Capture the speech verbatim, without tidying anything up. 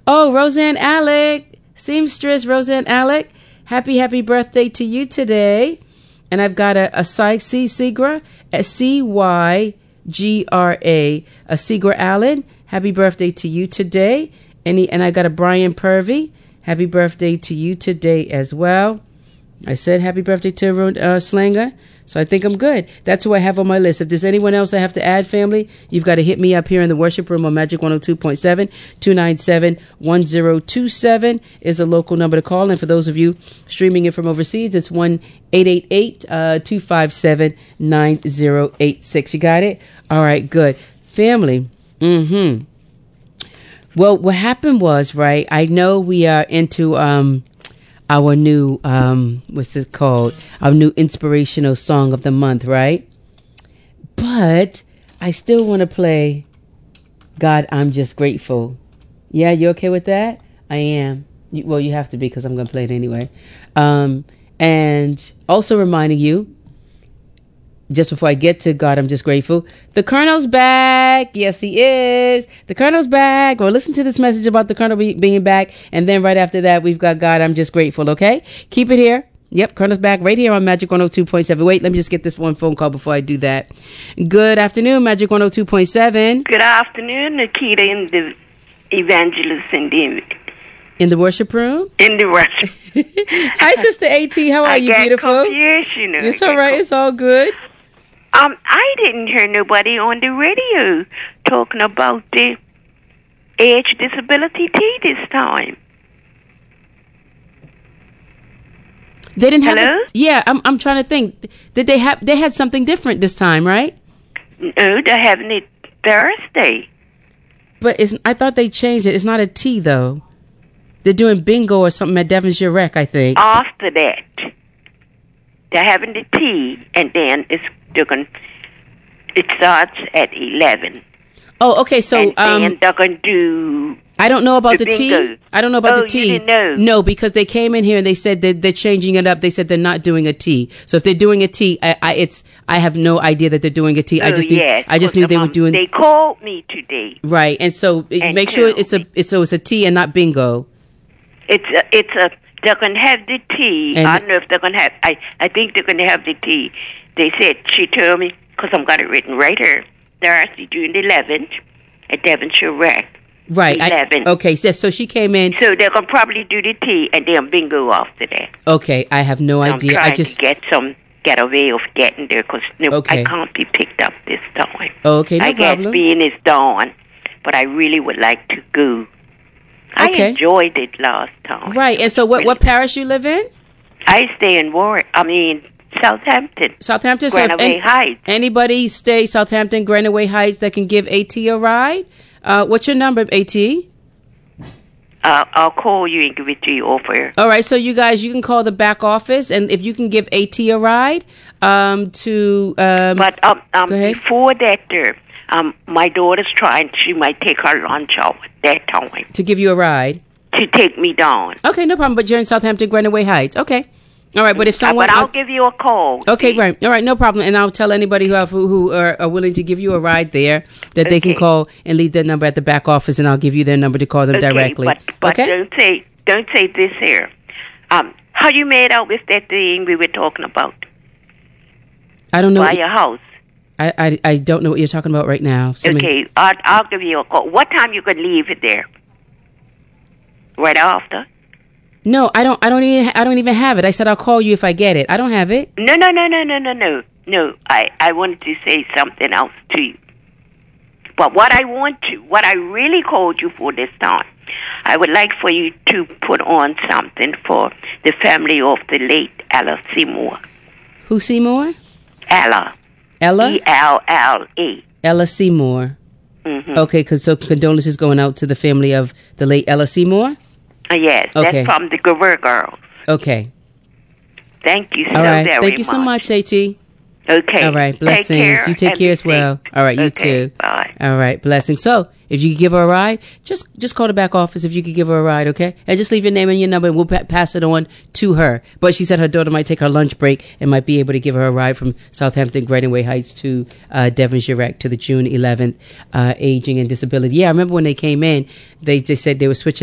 Oh, Roseanne Alec, seamstress Roseanne Alec. Happy, happy birthday to you today. And I've got a, a C Cygra, a C Y G R A, a Cygra Allen. Happy birthday to you today. And, he, and I got a Brian Purvey. Happy birthday to you today as well. I said happy birthday to uh, Slanger. So I think I'm good. That's who I have on my list. If there's anyone else I have to add, family, you've got to hit me up here in the worship room on Magic one oh two point seven. two nine seven, one oh two seven is a local number to call. And for those of you streaming it from overseas, it's one eight eight eight, two five seven, nine oh eight six. You got it? All right, good. Family. Mm-hmm. Well, what happened was, right, I know we are into... um. Our new, um, what's it called? Our new inspirational song of the month, right? But I still want to play God, I'm Just Grateful. Yeah, you okay with that? I am. You, well, you have to be because I'm going to play it anyway. Um, and also reminding you, just before I get to God, I'm Just Grateful, the Colonel's back. Yes, he is. The Colonel's back. Well, listen to this message about the Colonel be- being back. And then right after that, we've got God, I'm Just Grateful. Okay? Keep it here. Yep, Colonel's back right here on Magic one oh two point seven. Wait, let me just get this one phone call before I do that. Good afternoon, Magic one oh two point seven. Good afternoon, Nikita and the evangelist in the... In the worship room? In the worship. Hi, Sister AT. How are I you, get beautiful? Confused, you know. It's all right. It's all good. Um, I didn't hear nobody on the radio talking about the age disability tea this time. They didn't have. Hello? A, yeah, I'm. I'm trying to think. Did they have? They had something different this time, right? No, they're having it Thursday. But it's. I thought they changed it. It's not a tea though. They're doing bingo or something at Devonshire Rec, I think. After that, they're having the tea, and then it's they're going. It starts at eleven. Oh, okay. So and um, then they're going to do. I don't know about the the tea. I don't know about oh, the tea. You didn't know? No, because they came in here and they said that they're changing it up. They said they're not doing a tea. So if they're doing a tea, I, I it's I have no idea that they're doing a tea. Oh, I just knew, yes, I just knew they um, were doing. They called me today. Right, and so and make sure it's a it's, so it's a tea and not bingo. It's a, it's a. They're going to have the tea. And I don't know if they're going to have. I I think they're going to have the tea. They said she told me because I've got it written right here. Thursday, June eleventh, at Devonshire Rec. Right. eleven. I, okay. So, so she came in. So they're going to probably do the tea and then bingo after that. Okay. I have no I'm idea. trying I just to get some get a way of getting there because no, okay. I can't be picked up this time. Okay. No I problem. guess being is dawn, but I really would like to go. Okay. I enjoyed it last time. Right. And so, what what parish you live in? I stay in Warwick. I mean Southampton. Southampton. So Granaway any, Heights. Anybody stay Southampton, Granaway Heights that can give AT a ride? Uh, what's your number, AT? Uh, I'll call you and give it to you over. All right, so you guys, you can call the back office, and if you can give AT a ride um, to... Um, but um, um, go ahead. Before that, there, um, my daughter's trying, she might take her lunch out at that time. To give you a ride? To take me down. Okay, no problem, but you're in Southampton, Granaway Heights. Okay. All right, but if someone... Uh, but I'll uh, give you a call. Okay, see? right. All right, no problem. And I'll tell anybody who have, who are, are willing to give you a ride there that they okay. can call and leave their number at the back office, and I'll give you their number to call them okay, directly. But, but okay? don't say don't say this here. Um, how you made out with that thing we were talking about? I don't know. By your house. I, I, I don't know what you're talking about right now. So okay, many... I'll, I'll give you a call. What time you could leave it there? Right after? No, I don't. I don't even. I don't even have it. I said I'll call you if I get it. I don't have it. No, no, no, no, no, no, no, no. I, I wanted to say something else to you. But what I want to, what I really called you for this time, I would like for you to put on something for the family of the late Ella Seymour. Who Seymour? Ella. Ella. E L L E. Ella Seymour. Mm-hmm. Okay, because so condolences going out to the family of the late Ella Seymour. Uh, yes, okay. That's from the Gerber Girls. Okay. Thank you so All right. very much. Thank you so much, AT. Okay. All right. Blessings. Take care you take care as well. All right. You okay, too. Bye. All right. Blessings. So, if you could give her a ride, just just call the back office if you could give her a ride, okay? And just leave your name and your number, and we'll pa- pass it on to her. But she said her daughter might take her lunch break and might be able to give her a ride from Southampton, Granaway Heights to uh, Devonshire Rec to the June eleventh uh, Aging and Disability. Yeah, I remember when they came in, they, they said they were switching